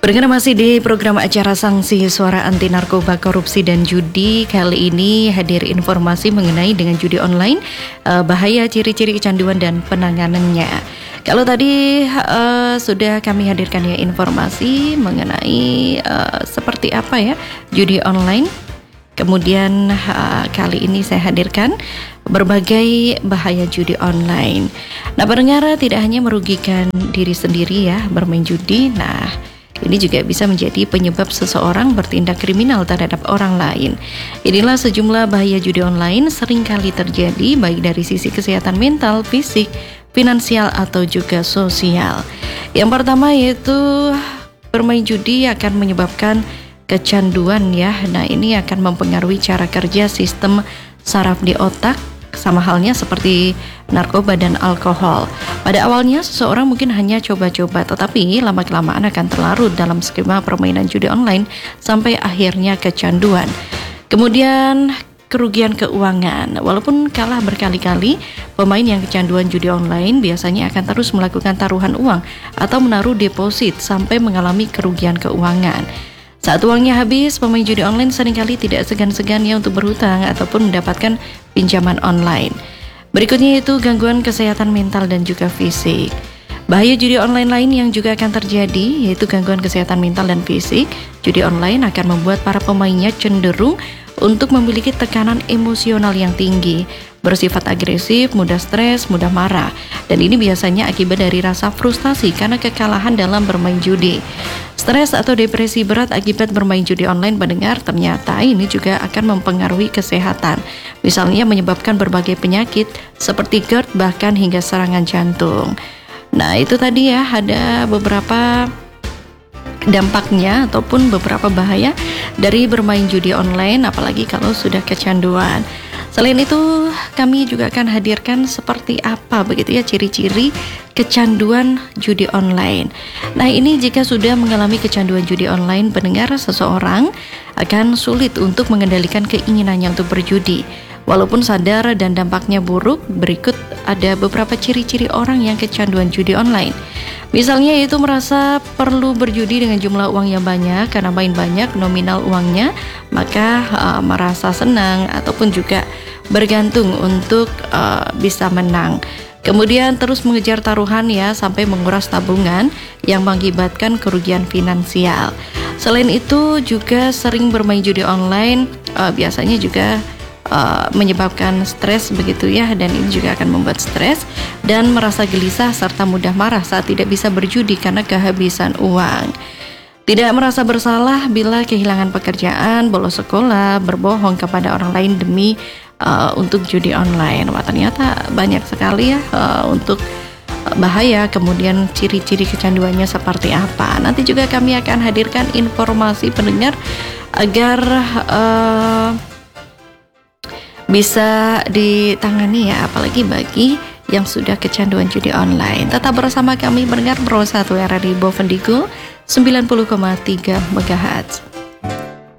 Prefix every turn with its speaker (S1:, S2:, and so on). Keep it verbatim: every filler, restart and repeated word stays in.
S1: Berkena masih di program acara Sanksi Suara Anti Narkoba, Korupsi dan Judi. Kali ini hadir informasi mengenai dengan judi online, uh, bahaya, ciri-ciri kecanduan dan penanganannya. Kalau tadi uh, sudah kami hadirkan ya informasi mengenai uh, seperti apa ya judi online. Kemudian uh, kali ini saya hadirkan berbagai bahaya judi online. Nah, pendengar, tidak hanya merugikan diri sendiri ya bermain judi. Nah, ini juga bisa menjadi penyebab seseorang bertindak kriminal terhadap orang lain. Inilah sejumlah bahaya judi online seringkali terjadi baik dari sisi kesehatan mental, fisik, finansial atau juga sosial. Yang pertama yaitu bermain judi akan menyebabkan kecanduan ya. Nah, ini akan mempengaruhi cara kerja sistem saraf di otak, sama halnya seperti narkoba dan alkohol. Pada awalnya seseorang mungkin hanya coba-coba, tetapi lama-kelamaan akan terlarut dalam skema permainan judi online sampai akhirnya kecanduan. Kemudian kerugian keuangan. Walaupun kalah berkali-kali, pemain yang kecanduan judi online biasanya akan terus melakukan taruhan uang atau menaruh deposit sampai mengalami kerugian keuangan. Saat uangnya habis, pemain judi online seringkali tidak segan-segannya untuk berhutang ataupun mendapatkan pinjaman online. Berikutnya itu gangguan kesehatan mental dan juga fisik. Bahaya judi online lain yang juga akan terjadi yaitu gangguan kesehatan mental dan fisik. Judi online akan membuat para pemainnya cenderung untuk memiliki tekanan emosional yang tinggi, bersifat agresif, mudah stres, mudah marah. Dan ini biasanya akibat dari rasa frustasi karena kekalahan dalam bermain judi. Stres atau depresi berat akibat bermain judi online, pendengar, ternyata ini juga akan mempengaruhi kesehatan. Misalnya menyebabkan berbagai penyakit seperti GERD bahkan hingga serangan jantung. Nah, itu tadi ya ada beberapa dampaknya ataupun beberapa bahaya dari bermain judi online, apalagi kalau sudah kecanduan. Selain itu, kami juga akan hadirkan seperti apa begitu ya ciri-ciri kecanduan judi online. Nah, ini jika sudah mengalami kecanduan judi online, pendengar, seseorang akan sulit untuk mengendalikan keinginannya untuk berjudi. Walaupun sadar dan dampaknya buruk, berikut ada beberapa ciri-ciri orang yang kecanduan judi online. Misalnya yaitu merasa perlu berjudi dengan jumlah uang yang banyak karena main banyak nominal uangnya, maka uh, merasa senang ataupun juga bergantung untuk uh, bisa menang. Kemudian terus mengejar taruhan ya sampai menguras tabungan yang mengakibatkan kerugian finansial. Selain itu juga sering bermain judi online uh, biasanya juga Uh, menyebabkan stres begitu ya, dan ini juga akan membuat stres dan merasa gelisah serta mudah marah saat tidak bisa berjudi karena kehabisan uang. Tidak merasa bersalah bila kehilangan pekerjaan, bolos sekolah, berbohong kepada orang lain demi uh, untuk judi online. Wah, ternyata banyak sekali ya uh, untuk bahaya, kemudian ciri-ciri kecanduannya seperti apa. Nanti juga kami akan hadirkan informasi pendengar agar uh, bisa ditangani ya, apalagi bagi yang sudah kecanduan judi online. Tetap bersama kami mendengar Pro satu R R I Bovendigul sembilan puluh koma tiga megahertz.